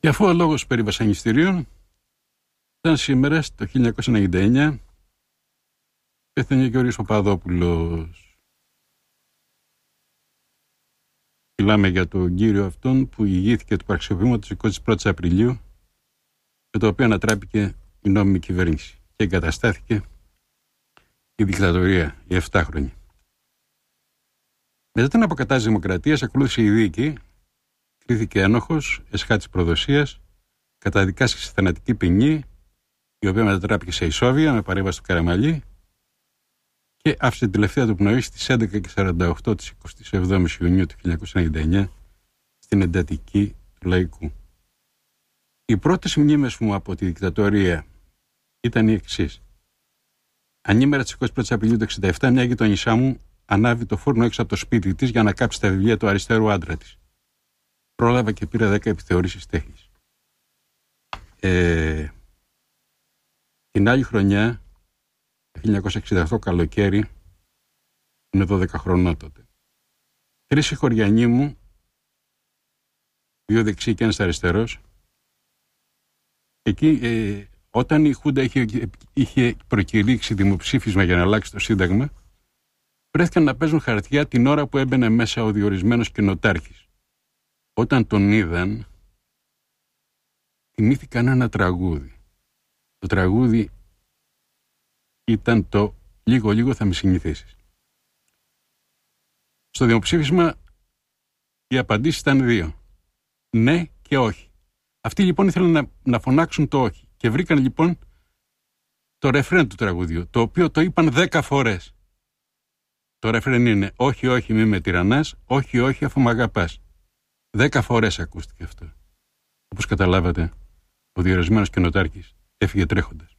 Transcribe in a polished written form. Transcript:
Και αφού ο λόγος περί βασανιστήριων ήταν σήμερα, το 1999, πέθανε ο Γιώργος Παπαδόπουλος. Μιλάμε για τον κύριο αυτόν που ηγήθηκε του πραξικοπήματος 21 Απριλίου, με το οποίο ανατράπηκε η νόμιμη κυβέρνηση και εγκαταστάθηκε η δικτατορία, η 7χρονη. Μετά την αποκατάσταση δημοκρατίας ακολούθησε η δίκη, κρίθηκε ένοχος, εσχάτης προδοσίας, καταδικάστηκε σε θανατική ποινή, η οποία μετατράπηκε σε ισόβια με παρέμβαση του Καραμαλή και άφησε την τελευταία του πνοή στις 11:48 της 27ης Ιουνίου του 1999 στην εντατική του Λαϊκού. Οι πρώτες μνήμες μου από τη δικτατορία ήταν οι εξής. Ανήμερα της 21ης Απριλίου του 1967, μια γειτονισά μου ανάβει το φούρνο έξω από το σπίτι της για να κάψει τα βιβλία του αριστερού άντρα της. Πρόλαβα και πήρα 10 επιθεωρήσεις τέχνης. Την άλλη χρονιά, το 1968 καλοκαίρι, είναι 12 χρονών τότε. 3 συγχωριανοί μου, 2 δεξιοί και ένας αριστερός, εκεί όταν η Χούντα είχε προκηρύξει δημοψήφισμα για να αλλάξει το Σύνταγμα, βρέθηκαν να παίζουν χαρτιά την ώρα που έμπαινε μέσα ο διορισμένος κοινοτάρχης. Όταν τον είδαν, θυμήθηκαν ένα τραγούδι. Το τραγούδι ήταν το «Λίγο-λίγο θα με συνηθίσεις». Στο δημοψήφισμα οι απαντήσεις ήταν 2. Ναι και όχι. Αυτοί λοιπόν ήθελαν να φωνάξουν το όχι. Και βρήκαν λοιπόν το ρεφρέν του τραγουδιού, το οποίο το είπαν 10 φορές. Το ρεφρέν είναι «Όχι, όχι, μη με τυραννάς, όχι, όχι, αφού μ' αγαπάς». 10 φορές ακούστηκε αυτό. Όπως καταλάβατε, ο διορισμένος κοινοτάρχης έφυγε τρέχοντας.